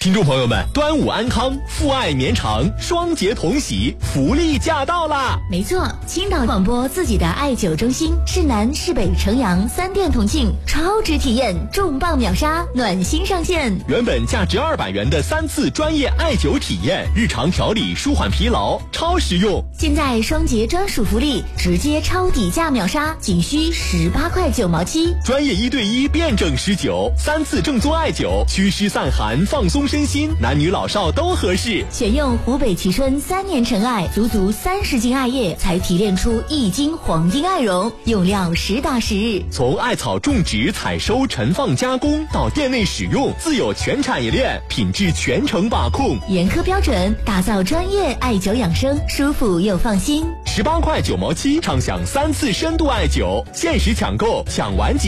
听众朋友们，端午安康，父爱绵长，双节同喜，福利驾到啦！ 没错，青岛广播自己的艾灸中心，市南、市北、城阳3店同庆，超值体验，重磅秒杀，暖心上线。 原本价值200元的3次专业艾灸体验，日常调理舒缓疲劳，超实用。 现在双节专属福利，直接超底价秒杀，仅需18块9毛7。 专业1对1辩证施灸，3次正宗艾灸，祛湿散寒，放松身心，男女老少都合适。 选用湖北蕲春3年陈艾，足30斤艾叶才提炼出1斤黄金艾绒，用料实打实。 从艾草种植、采收、陈放、加工到店内使用，自有全产业链，品质全程把控， 严苛标准，打造专业艾灸养生，舒服又放心。 18块9毛7，畅享3次深度艾灸，限时抢购，抢完即